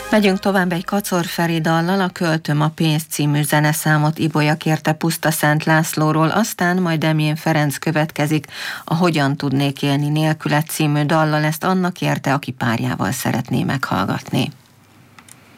Megyünk tovább egy Kacor Feri dallal, a Költöm a pénzt című zeneszámot Ibolya kérte Puszta Szent Lászlóról, aztán majd Demjén Ferenc következik a Hogyan tudnék élni nélküle című dallal, ezt annak kérte, aki párjával szeretné meghallgatni.